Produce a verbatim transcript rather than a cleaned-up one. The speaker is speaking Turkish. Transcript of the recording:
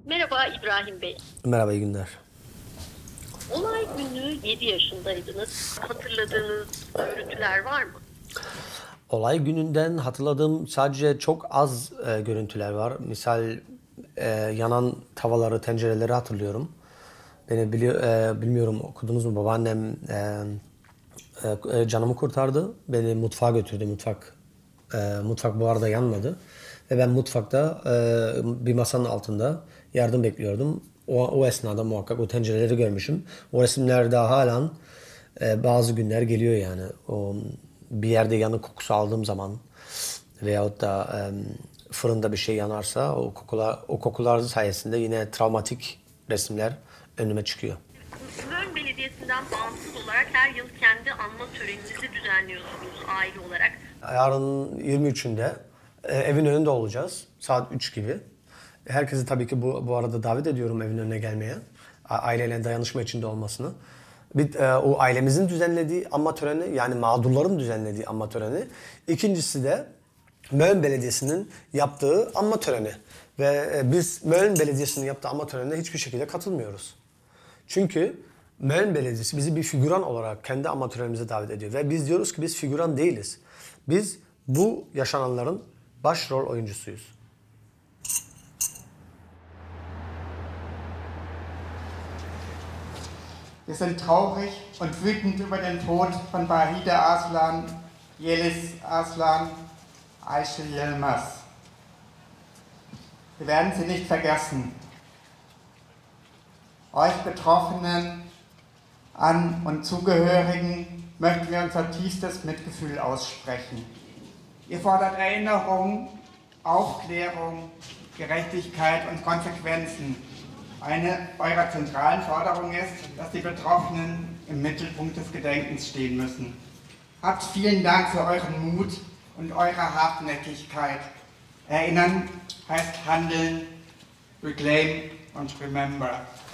Merhaba İbrahim Bey. Merhaba, iyi günler. Olay günü yedi yaşındaydınız. Hatırladığınız görüntüler var mı? Olay gününden hatırladığım sadece çok az e, görüntüler var. Misal e, yanan tavaları, tencereleri hatırlıyorum. Beni biliyor, e, bilmiyorum okudunuz mu, babaannem e, e, canımı kurtardı. Beni mutfağa götürdü. Mutfak e, mutfak bu arada yanmadı. Ve ben mutfakta e, bir masanın altında yardım bekliyordum. O, o esnada muhakkak o tencereleri görmüşüm. O resimlerde halen e, bazı günler geliyor yani. O bir yerde yanık kokusu aldığım zaman veyahut da e, fırında bir şey yanarsa o kokular o kokular sayesinde yine travmatik resimler önüme çıkıyor. Köln Belediyesi'nden bağımsız olarak her yıl kendi anma töreninizi düzenliyorsunuz aile olarak. Yarın yirmi üçünde e, evin önünde olacağız. Saat üç gibi. Herkesi tabii ki bu, bu arada davet ediyorum evin önüne gelmeye. A- Aileyle dayanışma içinde olmasını. Bir, e, o ailemizin düzenlediği anma töreni, yani mağdurların düzenlediği anma töreni. İkincisi de Mölln Belediyesi'nin yaptığı anma töreni. Ve e, biz Mölln Belediyesi'nin yaptığı anma törenine hiçbir şekilde katılmıyoruz. Çünkü Mölln Belediyesi bizi bir figüran olarak kendi anma törenimize davet ediyor. Ve biz diyoruz ki biz figüran değiliz. Biz bu yaşananların başrol oyuncusuyuz. Wir sind traurig und wütend über den Tod von Vahide Arslan, Yeliz Arslan, Ayşe Yilmaz. Wir werden sie nicht vergessen. Euch Betroffenen, An- und Zugehörigen möchten wir unser tiefstes Mitgefühl aussprechen. Ihr fordert Erinnerung, Aufklärung, Gerechtigkeit und Konsequenzen. Eine eurer zentralen Forderungen ist, dass die Betroffenen im Mittelpunkt des Gedenkens stehen müssen. Habt vielen Dank für euren Mut und eure Hartnäckigkeit. Erinnern heißt handeln, reclaim und remember.